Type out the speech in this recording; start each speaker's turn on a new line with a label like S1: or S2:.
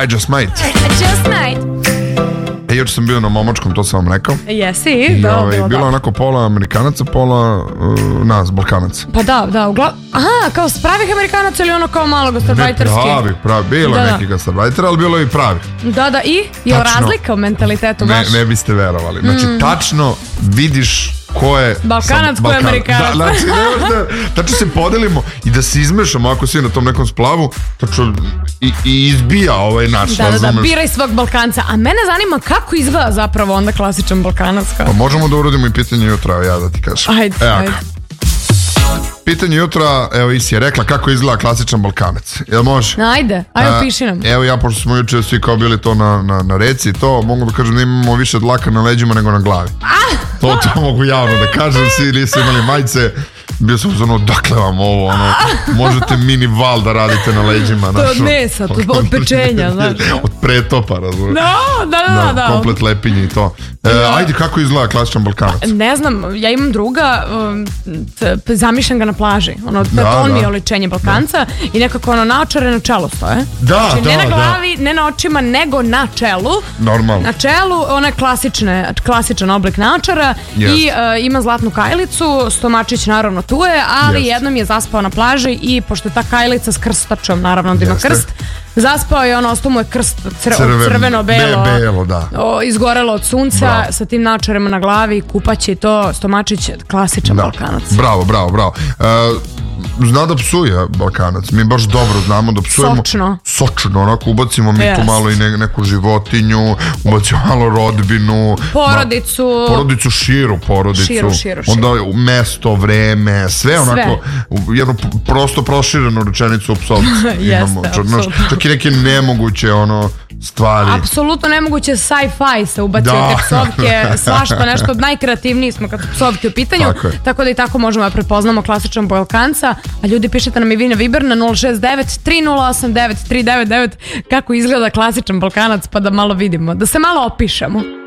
S1: I just might.
S2: Just might.
S1: Juče sam bio na momočkom, to sam vam rekao.
S2: Jesi, da,
S1: bilo onako pola Amerikanaca, pola nas, Balkanaca.
S2: Pa da, aha, kao s pravih Amerikanaca ili ono kao malo gastarbajterski?
S1: Ne, pravi, bilo je neki gastarbajter, ali bilo je i pravi.
S2: Da, i je razlika u mentalitetu baš?
S1: Ne biste verovali, znači tačno vidiš ko je
S2: Balkanac, ko je Amerikanac.
S1: Znači, tačno se podelimo i da se izmešamo ako si na tom nekom splavu, tačno i izbija ovaj naš.
S2: Da, biraj svog Balkanca. A mene zanima kako izgleda zapravo onda klasičan Balkanac.
S1: Pa možemo da uradimo i pitanje jutra, ja da ti kažem.
S2: Ajde.
S1: Pitanje jutra, evo Isi je rekla kako izgleda klasičan Balkanac. Jel može?
S2: Ajde piši nam.
S1: Evo ja, pošto smo juče svi kao bili to na reci i to, mogu da kažem da imamo više dlaka na leđima nego na glavi. To mogu javno da kažem, svi nisu imali majice. Bio sam uzmano, dakle vam ovo, možete mini val da radite na leđima.
S2: To je od mesa, od pečenja, znaš.
S1: Od pretopa, razumiješ.
S2: Da.
S1: Komplet lepinje i to. Ajde, kako izgleda klasičan Balkanac?
S2: Ne znam, ja imam druga, zamišljam ga na plaži. On mi je oličenje Balkanca i nekako naočare na čelu stoje. Znači, ne na glavi, ne na očima, nego na čelu.
S1: Normalno.
S2: Na čelu, ona je klasičan oblik naočara i ima zlatnu kajlicu, stomačić naravno tu je, ali jednom je zaspao na plaži i pošto je ta kajlica s krstačom, naravno da ima krst, zaspao je ostao mu je krst crveno-belo, izgorelo od sunca, sa tim naočarima na glavi, kupaće i to, stomačić, klasičan Balkanac.
S1: Bravo. Zna da psuje Balkanac, mi baš dobro znamo da psujemo. Sočno, onako ubacimo mi tu malo i neku životinju, ubacimo malo rodbinu, porodicu, širu porodicu, onda mesto, vreme, sve onako, jednu prosto proširenu rečenicu o psovci imamo, čak i neke nemoguće stvari.
S2: Apsolutno nemoguće sci-fi se ubacio te psovke, svašta nešto, najkreativniji smo kad su psovke u pitanju, tako da i tako možemo da prepoznamo klasičan Balkanca. A ljudi, pišete nam i vi na Viber na 069 3089 399 kako izgleda klasičan Balkanac, pa da malo vidimo, da se malo opišemo.